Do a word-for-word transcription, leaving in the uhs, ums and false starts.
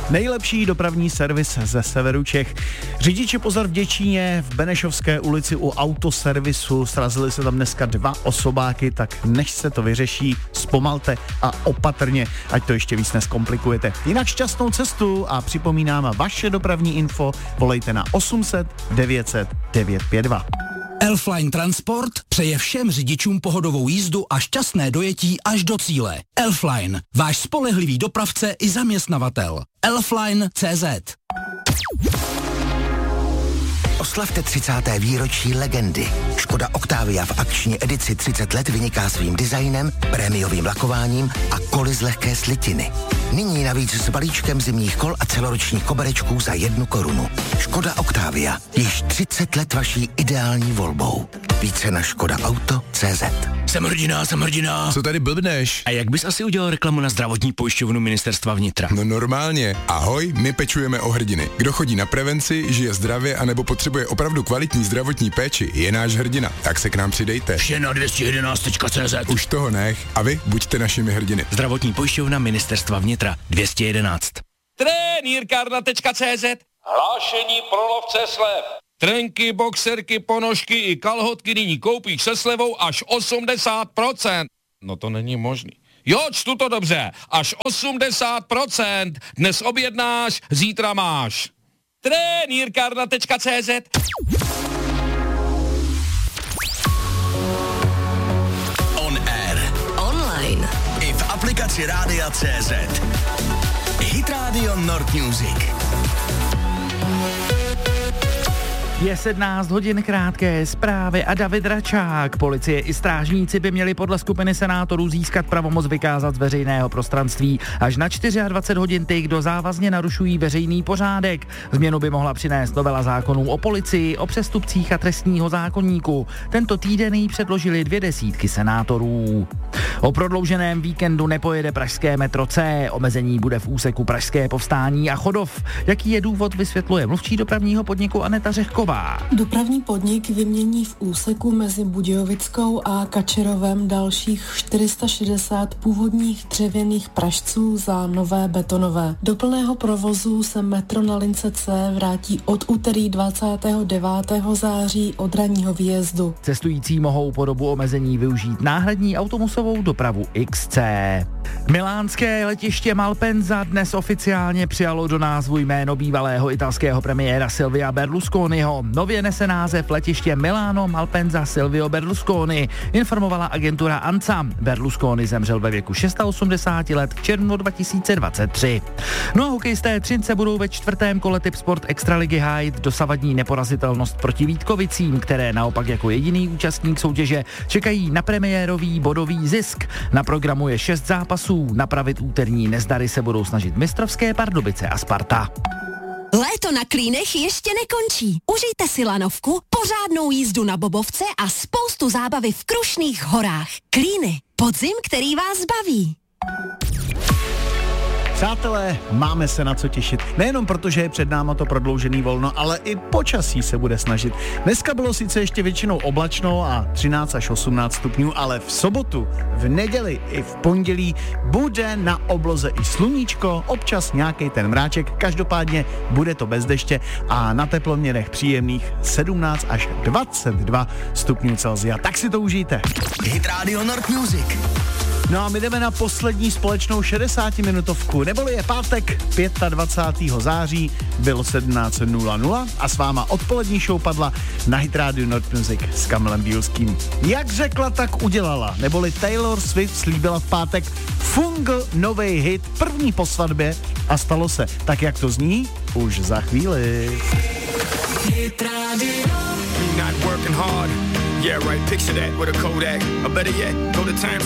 Nejlepší dopravní servis ze severu Čech. Řidiči pozor v Děčíně, v Benešovské ulici u autoservisu, srazili se tam dneska dva osobáky, tak než se to vyřeší, zpomalte a opatrně, ať to ještě víc neskomplikujete. Jinak šťastnou cestu a připomínám vaše dopravní info, volejte na osm set devět set devět pět dva. Elfline Transport přeje všem řidičům pohodovou jízdu a šťastné dojetí až do cíle. Elfline, váš spolehlivý dopravce i zaměstnavatel. Elfline tečka cé zet. Oslavte třicáté výročí legendy. Škoda Octavia v akční edici třicet let vyniká svým designem, prémiovým lakováním a koly z lehké slitiny. Nyní navíc s balíčkem zimních kol a celoročních koberečků za jednu korunu. Škoda Octavia. Již třicet let vaší ideální volbou. Více na škoda auto tečka cé zet. Jsem hrdina, jsem hrdina. Co tady blbneš? A jak bys asi udělal reklamu na zdravotní pojišťovnu Ministerstva vnitra? No normálně. Ahoj, my pečujeme o hrdiny. Kdo chodí na prevenci, žije zdravě anebo potřebuje opravdu kvalitní zdravotní péči, je náš hrdina. Tak se k nám přidejte. Vše na dvě stě jedenáct tečka cé zet. Už toho nech. A vy buďte našimi hrdiny. Zdravotní pojišťovna Ministerstva vnitra dvě stě jedenáct. Trenýrkárna tečka cé zet. Hlášení pro lovce slev. Trenky, boxerky, ponožky i kalhotky nyní koupíš se slevou až osmdesát procent. No to není možný. Jo, čtu to dobře. Až osmdesát procent. Dnes objednáš, zítra máš. Trenýrkárna tečka cé zet. On air. Online. I v aplikaci Rádia tečka cé zet. Hit Radio Nord Music. Je sedmnáct hodin, krátké zprávy a David Račák. Policie i strážníci by měli podle skupiny senátorů získat pravomoc vykázat z veřejného prostranství až na dvacet čtyři hodin ty, kdo závazně narušují veřejný pořádek. Změnu by mohla přinést novela zákonů o policii, o přestupcích a trestního zákoníku. Tento týden jí předložili dvě desítky senátorů. O prodlouženém víkendu nepojede pražské metro C. Omezení bude v úseku Pražské Povstání a Chodov. Jaký je důvod, vysvětluje mluvčí dopravního podniku Aneta Řehková. Dopravní podnik vymění v úseku mezi Budějovickou a Kačerovem dalších čtyři sta šedesát původních dřevěných pražců za nové betonové. Do plného provozu se metro na lince C vrátí od úterý dvacátého devátého září od ranního výjezdu. Cestující mohou po dobu omezení využít náhradní autobusovou dopravu iks cé. Milánské letiště Malpensa dnes oficiálně přijalo do názvu jméno bývalého italského premiéra Silvia Berlusconiho. Nově nese název letiště Milano Malpensa Silvio Berlusconi, informovala agentura ANSA. Berlusconi zemřel ve věku osmdesáti šesti let v červnu dva tisíce dvacet tři. No a hokejisté Třince budou ve čtvrtém kole Tip Sport Extraligy hájit dosavadní neporazitelnost proti Vítkovicím, které naopak jako jediný účastník soutěže čekají na premiérový bodový zisk. Na programu je šest zápasů. Napravit úterní nezdary se budou snažit Mistrovské Pardubice a Sparta. Léto na Klínech ještě nekončí. Užijte si lanovku, pořádnou jízdu na bobovce a spoustu zábavy v Krušných horách. Klíny. Podzim, který vás baví. Přátelé, máme se na co těšit. Nejenom proto, že je před náma to prodloužený volno, ale i počasí se bude snažit. Dneska bylo sice ještě většinou oblačno a třináct až osmnáct stupňů, ale v sobotu, v neděli i v pondělí bude na obloze i sluníčko, občas nějaký ten mráček, každopádně bude to bez deště a na teploměrech příjemných sedmnáct až dvacet dva stupňů Celsia. Tak si to užijte. Hit Radio Nord Music. No a my jdeme na poslední společnou šedesátiminutovku, neboli je pátek dvacátého pátého září, bylo sedmnáct nula nula a s váma odpolední show padla na Hit Radio Nord Music s Kamilem Bílským. Jak řekla, tak udělala, neboli Taylor Swift slíbila v pátek fungl novej hit, první po svatbě a stalo se. Tak jak to zní? Už za chvíli. Hit Radio. Not working hard. Yeah, right. Picture that with a Kodak. Or better yet, go to Times